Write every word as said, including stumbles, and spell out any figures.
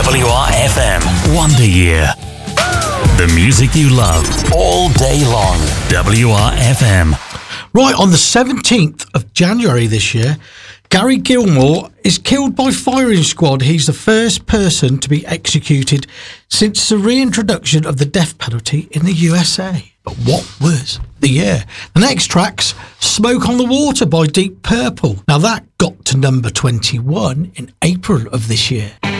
W R F M Wonder Year. The music you love all day long. W R F M. Right, on the seventeenth of January this year, Gary Gilmore is killed by firing squad. He's the first person to be executed since the reintroduction of the death penalty in the U S A. But what was the year? The next track's Smoke on the Water by Deep Purple. Now that got to number twenty-one in April of this year.